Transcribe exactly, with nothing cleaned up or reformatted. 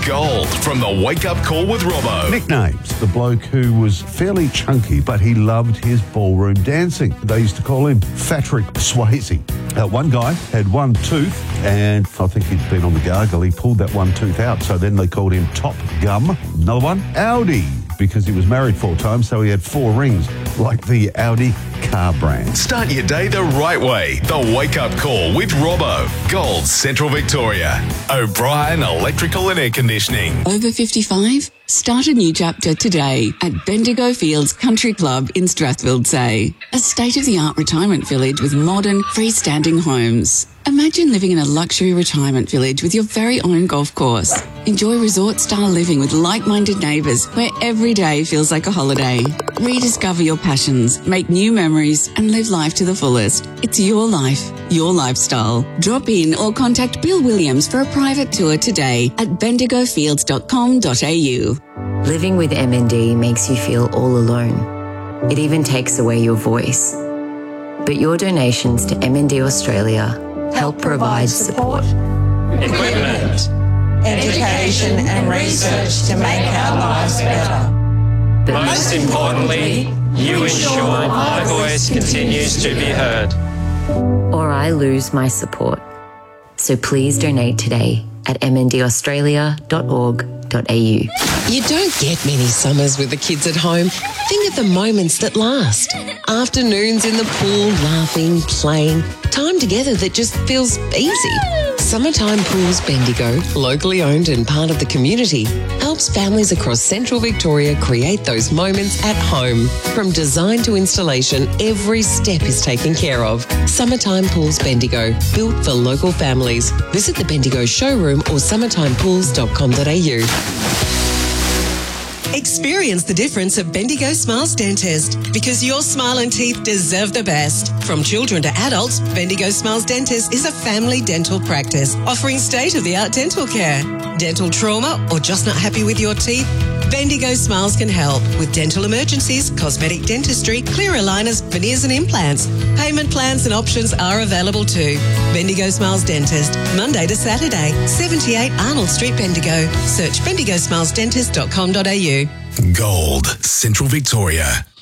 Gold from the Wake Up Call with Robbo. Nicknames. The bloke who was fairly chunky, but he loved his ballroom dancing. They used to call him Patrick Swayze. Uh, one guy had one tooth, and I think he'd been on the gargle. He pulled that one tooth out, so then they called him Top Gum. Another one, Audi, because he was married four times, so he had four rings, like the Audi car brand. Start your day the right way. The Wake Up Call with Robbo. Gold, Central Victoria. O'Brien Electrical and Air Conditioning. Over fifty-five? Start a new chapter today at Bendigo Fields Country Club in Strathfield Say. A state-of-the-art retirement village with modern, freestanding homes. Imagine living in a luxury retirement village with your very own golf course. Enjoy resort-style living with like-minded neighbours where every day feels like a holiday. Rediscover your passions, make new memories and live life to the fullest. It's your life, your lifestyle. Drop in or contact Bill Williams for a private tour today at bendigo fields dot com dot a u. Living with M N D makes you feel all alone. It even takes away your voice. But your donations to M N D Australia help provide support, equipment, education and research to make our lives better. But most importantly, you ensure my voice continues to be heard. Or I lose my support. So please donate today at m n d australia dot org dot a u. You don't get many summers with the kids at home. Think of the moments that last. Afternoons in the pool, laughing, playing. Time together that just feels easy. Summertime Pools Bendigo, locally owned and part of the community, helps families across Central Victoria create those moments at home. From design to installation, every step is taken care of. Summertime Pools Bendigo, built for local families. Visit the Bendigo showroom or summertime pools dot com dot a u. Experience the difference of Bendigo Smiles Dentist, because your smile and teeth deserve the best. From children to adults, Bendigo Smiles Dentist is a family dental practice offering state-of-the-art dental care. Dental trauma or just not happy with your teeth? Bendigo Smiles can help with dental emergencies, cosmetic dentistry, clear aligners, veneers and implants. Payment plans and options are available too. Bendigo Smiles Dentist, Monday to Saturday, seventy-eight Arnold Street, Bendigo. Search bendigo smiles dentist dot com dot a u. Gold, Central Victoria.